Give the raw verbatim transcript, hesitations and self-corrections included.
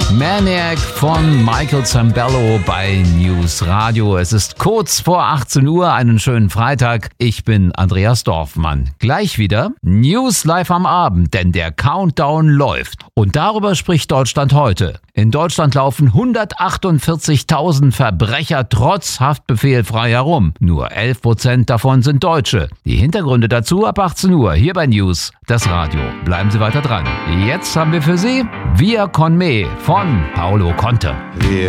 Maniac von Michael Zambello bei News Radio. Es ist kurz vor achtzehn Uhr, einen schönen Freitag. Ich bin Andreas Dorfmann. Gleich wieder News live am Abend, denn der Countdown läuft. Und darüber spricht Deutschland heute. In Deutschland laufen hundertachtundvierzigtausend Verbrecher trotz Haftbefehl frei herum. Nur elf Prozent davon sind Deutsche. Die Hintergründe dazu ab achtzehn Uhr hier bei News, das Radio. Bleiben Sie weiter dran. Jetzt haben wir für Sie Via con me von Paolo Conte. Wir